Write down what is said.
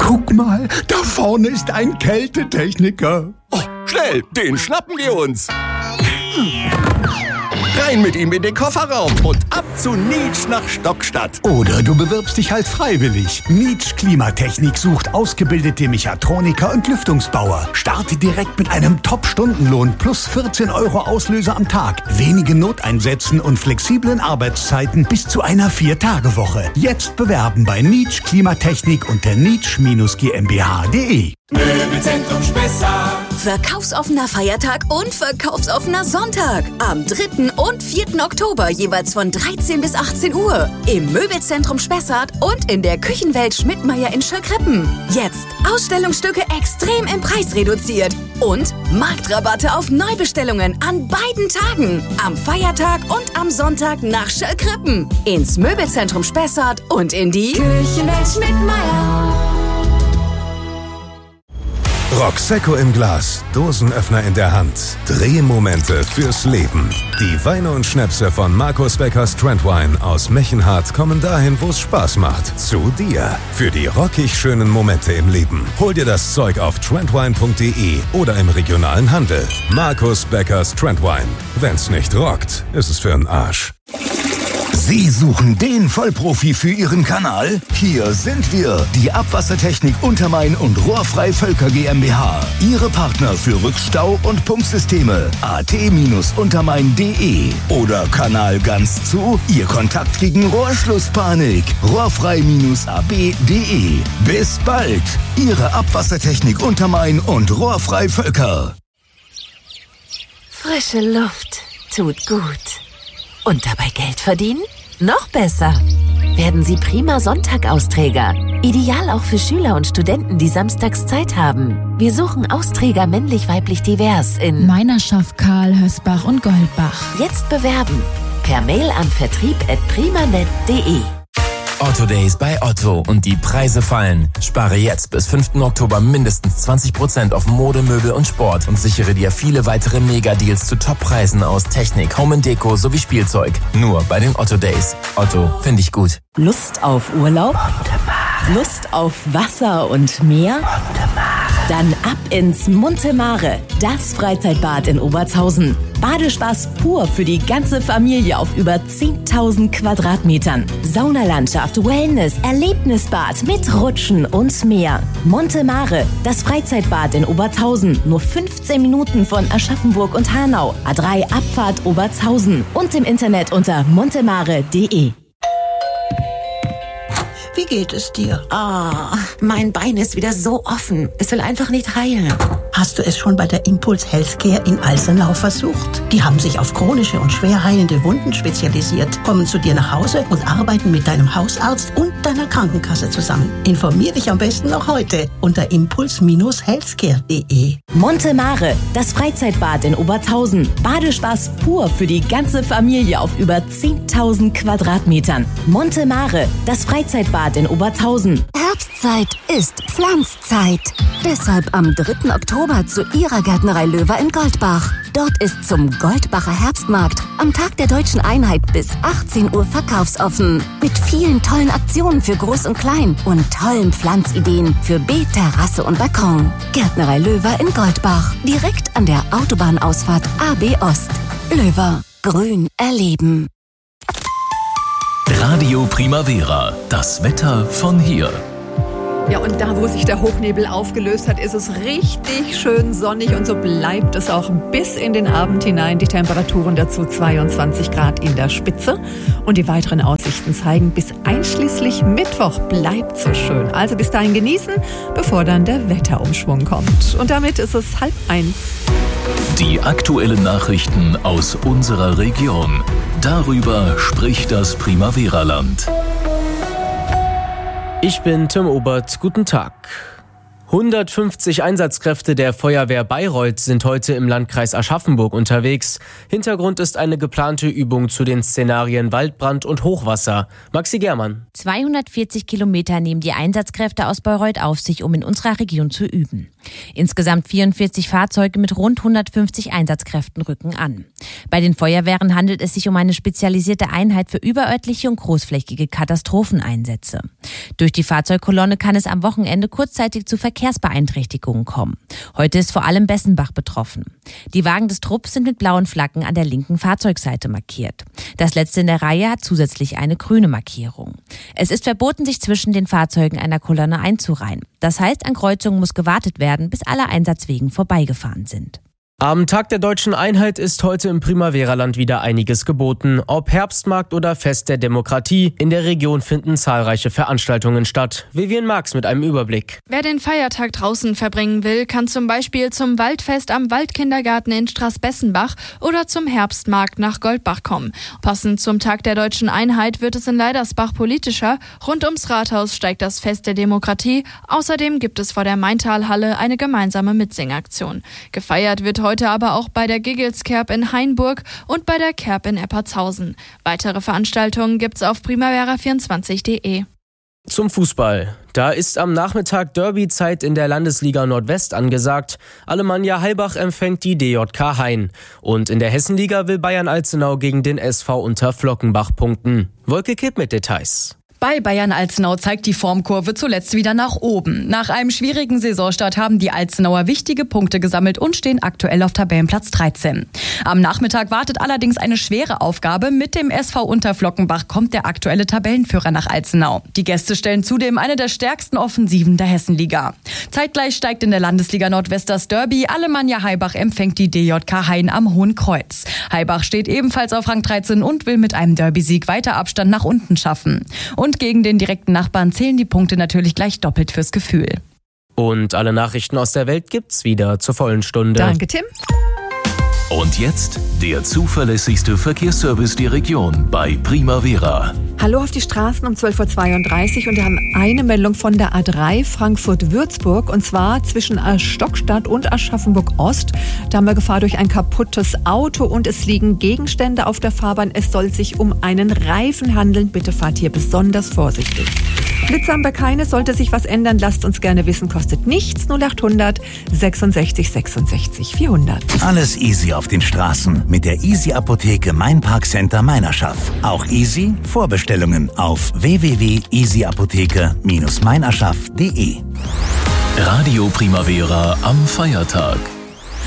Guck mal, da vorne ist ein Kältetechniker. Oh, schnell, den schnappen wir uns. Rein mit ihm in den Kofferraum und ab zu Nitsch nach Stockstadt. Oder du bewirbst dich halt freiwillig. Nitsch Klimatechnik sucht ausgebildete Mechatroniker und Lüftungsbauer. Starte direkt mit einem Top-Stundenlohn plus 14 € Auslöser am Tag, wenigen Noteinsätzen und flexiblen Arbeitszeiten bis zu einer 4-Tage-Woche. Jetzt bewerben bei Nitsch Klimatechnik unter nitsch-gmbh.de. Möbelzentrum Spessart. Verkaufsoffener Feiertag und verkaufsoffener Sonntag. Am 3. und 4. Oktober jeweils von 13 bis 18 Uhr. Im Möbelzentrum Spessart und in der Küchenwelt Schmidtmeyer in Schöckrippen. Jetzt Ausstellungsstücke extrem im Preis reduziert. Und Marktrabatte auf Neubestellungen an beiden Tagen. Am Feiertag und am Sonntag nach Schöckrippen. Ins Möbelzentrum Spessart und in die Küchenwelt Schmidtmeyer. Roxecco im Glas, Dosenöffner in der Hand, Drehmomente fürs Leben. Die Weine und Schnäpse von Markus Beckers Trendwine aus Mechenhardt kommen dahin, wo es Spaß macht. Zu dir. Für die rockig schönen Momente im Leben. Hol dir das Zeug auf trendwine.de oder im regionalen Handel. Markus Beckers Trendwine. Wenn's nicht rockt, ist es für'n Arsch. Sie suchen den Vollprofi für Ihren Kanal? Hier sind wir, die Abwassertechnik Untermain und Rohrfrei Völker GmbH. Ihre Partner für Rückstau- und Pumpsysteme. at-untermain.de oder Kanal ganz zu, Ihr Kontakt gegen Rohrschlusspanik. rohrfrei-ab.de. Bis bald, Ihre Abwassertechnik Untermain und Rohrfrei Völker. Frische Luft tut gut. Und dabei Geld verdienen? Noch besser! Werden Sie prima Sonntag-Austräger. Ideal auch für Schüler und Studenten, die samstags Zeit haben. Wir suchen Austräger männlich-weiblich divers in Meinerschaft, Karl, Hösbach und Goldbach. Jetzt bewerben. Per Mail an vertrieb@primanet.de. Otto Days bei Otto und die Preise fallen. Spare jetzt bis 5. Oktober mindestens 20% auf Mode, Möbel und Sport und sichere dir viele weitere Megadeals zu Toppreisen aus Technik, Home & Deko sowie Spielzeug. Nur bei den Otto Days. Otto, finde ich gut. Lust auf Urlaub? Lust auf Wasser und Meer? Dann ab ins Montemare, das Freizeitbad in Obertshausen. Badespaß pur für die ganze Familie auf über 10.000 Quadratmetern. Saunalandschaft, Wellness, Erlebnisbad mit Rutschen und mehr. Montemare, das Freizeitbad in Obertshausen. Nur 15 Minuten von Aschaffenburg und Hanau. A3 Abfahrt Obertshausen. Und im Internet unter montemare.de. Wie geht es dir? Mein Bein ist wieder so offen. Es will einfach nicht heilen. Hast du es schon bei der Impuls Healthcare in Alsenau versucht? Die haben sich auf chronische und schwer heilende Wunden spezialisiert, kommen zu dir nach Hause und arbeiten mit deinem Hausarzt und deiner Krankenkasse zusammen. Informier dich am besten noch heute unter impuls-healthcare.de. Montemare, das Freizeitbad in Obertshausen. Badespaß pur für die ganze Familie auf über 10.000 Quadratmetern. Montemare, das Freizeitbad in Obertshausen. Herbstzeit ist Pflanzzeit. Deshalb am 3. Oktober zu Ihrer Gärtnerei Löwer in Goldbach. Dort ist zum Goldbacher Herbstmarkt am Tag der Deutschen Einheit bis 18 Uhr verkaufsoffen. Mit vielen tollen Aktionen für Groß und Klein und tollen Pflanzideen für Beet, Terrasse und Balkon. Gärtnerei Löwer in Goldbach. Direkt an der Autobahnausfahrt AB Ost. Löwer. Grün erleben. Radio Primavera. Das Wetter von hier. Ja, und da, wo sich der Hochnebel aufgelöst hat, ist es richtig schön sonnig und so bleibt es auch bis in den Abend hinein. Die Temperaturen dazu 22 Grad in der Spitze. Und die weiteren Aussichten zeigen, bis einschließlich Mittwoch bleibt so schön. Also bis dahin genießen, bevor dann der Wetterumschwung kommt. Und damit ist es 12:30. Die aktuellen Nachrichten aus unserer Region. Darüber spricht das Primavera-Land. Ich bin Tim Obert, guten Tag. 150 Einsatzkräfte der Feuerwehr Bayreuth sind heute im Landkreis Aschaffenburg unterwegs. Hintergrund ist eine geplante Übung zu den Szenarien Waldbrand und Hochwasser. Maxi Germann. 240 Kilometer nehmen die Einsatzkräfte aus Bayreuth auf sich, um in unserer Region zu üben. Insgesamt 44 Fahrzeuge mit rund 150 Einsatzkräften rücken an. Bei den Feuerwehren handelt es sich um eine spezialisierte Einheit für überörtliche und großflächige Katastropheneinsätze. Durch die Fahrzeugkolonne kann es am Wochenende kurzzeitig zu Verkehrsbeeinträchtigungen kommen. Heute ist vor allem Bessenbach betroffen. Die Wagen des Trupps sind mit blauen Flaggen an der linken Fahrzeugseite markiert. Das letzte in der Reihe hat zusätzlich eine grüne Markierung. Es ist verboten, sich zwischen den Fahrzeugen einer Kolonne einzureihen. Das heißt, an Kreuzungen muss gewartet werden, bis alle Einsatzwegen vorbeigefahren sind. Am Tag der Deutschen Einheit ist heute im Primavera-Land wieder einiges geboten. Ob Herbstmarkt oder Fest der Demokratie, in der Region finden zahlreiche Veranstaltungen statt. Vivian Marx mit einem Überblick. Wer den Feiertag draußen verbringen will, kann zum Beispiel zum Waldfest am Waldkindergarten in Straßbessenbach oder zum Herbstmarkt nach Goldbach kommen. Passend zum Tag der Deutschen Einheit wird es in Leidersbach politischer. Rund ums Rathaus steigt das Fest der Demokratie. Außerdem gibt es vor der Maintalhalle eine gemeinsame Mitsingaktion. Gefeiert wird heute aber auch bei der Giggelskerb in Hainburg und bei der Kerb in Eppertshausen. Weitere Veranstaltungen gibt's auf primavera24.de. Zum Fußball. Da ist am Nachmittag Derby-Zeit in der Landesliga Nordwest angesagt. Alemannia Heilbach empfängt die DJK Hain. Und in der Hessenliga will Bayern Alzenau gegen den SV Unterflockenbach punkten. Wolke Kipp mit Details. Bei Bayern Alzenau zeigt die Formkurve zuletzt wieder nach oben. Nach einem schwierigen Saisonstart haben die Alzenauer wichtige Punkte gesammelt und stehen aktuell auf Tabellenplatz 13. Am Nachmittag wartet allerdings eine schwere Aufgabe. Mit dem SV Unterflockenbach kommt der aktuelle Tabellenführer nach Alzenau. Die Gäste stellen zudem eine der stärksten Offensiven der Hessenliga. Zeitgleich steigt in der Landesliga Nordwest das Derby. Alemannia Heilbach empfängt die DJK Hain am Hohen Kreuz. Heilbach steht ebenfalls auf Rang 13 und will mit einem Derby-Sieg weiter Abstand nach unten schaffen. Und gegen den direkten Nachbarn zählen die Punkte natürlich gleich doppelt fürs Gefühl. Und alle Nachrichten aus der Welt gibt's wieder zur vollen Stunde. Danke, Tim. Und jetzt der zuverlässigste Verkehrsservice der Region bei Primavera. Hallo auf die Straßen um 12.32 Uhr und wir haben eine Meldung von der A3 Frankfurt-Würzburg und zwar zwischen Stockstadt und Aschaffenburg-Ost. Da haben wir Gefahr durch ein kaputtes Auto und es liegen Gegenstände auf der Fahrbahn. Es soll sich um einen Reifen handeln. Bitte fahrt hier besonders vorsichtig. Blitze haben wir keine, sollte sich was ändern, lasst uns gerne wissen, kostet nichts. 0800 66 66 400. Alles easy auf den Straßen mit der Easy Apotheke Main Park Center Meinerschaff. Auch easy Vorbestellungen auf www.easyapotheke-meinerschaff.de. Radio Primavera am Feiertag.